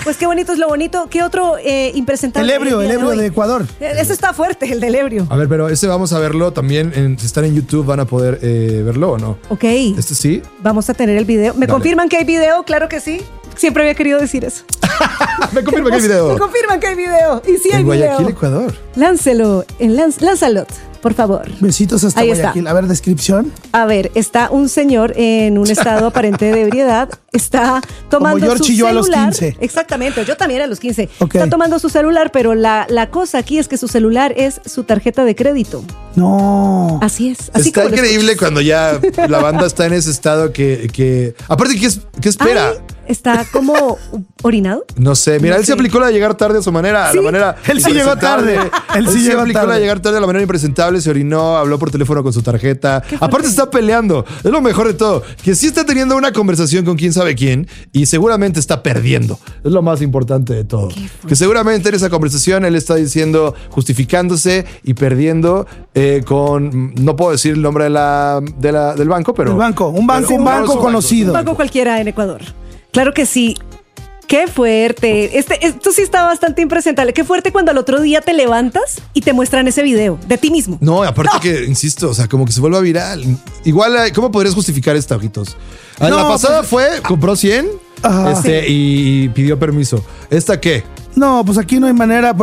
pues qué bonito es lo bonito. ¿Qué otro impresentable? El ebrio de Ecuador. Ese está fuerte, el del ebrio. A ver, pero ese vamos a verlo también. Si están en YouTube van a poder verlo o no. Ok. ¿Este sí? Vamos a tener el video. ¿Me confirman que hay video? Claro que sí. Siempre había querido decir eso. Me confirman que hay video. Me confirman que hay video. Y sí hay en Guayaquil, video. Ecuador. Láncelo. Lánzalo, por favor. Besitos hasta Ahí Guayaquil. está. A ver, descripción. A ver, está un señor en un estado aparente de ebriedad. Está tomando Como George su y yo celular. a los 15. Exactamente, yo también a los 15. Ok. Está tomando su celular, pero la cosa aquí es que su celular es su tarjeta de crédito. No. Así es. Así Está como lo increíble escuchas. cuando ya la banda está en ese estado que aparte, ¿qué espera? Ay, está como orinado. No sé, mira, No él se sé. aplicó la de llegar tarde a su manera, Sí. la manera Él sí llegó impresentable. tarde. Él sí llegó aplicó tarde. la de llegar tarde a la manera impresentable, se orinó, habló por teléfono con su tarjeta. Aparte está peleando, es lo mejor de todo, que sí está teniendo una conversación con quién sabe quién y seguramente está perdiendo. Es lo más importante de todo. Que seguramente en esa conversación él está diciendo, justificándose y perdiendo con, no puedo decir el nombre del banco, pero... El banco. Un banco conocido. Un banco cualquiera en Ecuador. Claro que sí. Qué fuerte. Esto sí está bastante impresentable. Qué fuerte cuando al otro día te levantas y te muestran ese video de ti mismo. No, aparte que, insisto, o sea, como que se vuelva viral. Igual, ¿cómo podrías justificar esta, ojitos? No, La pasada compró 100 Ajá. y pidió permiso. ¿Esta qué? No, pues aquí no hay manera.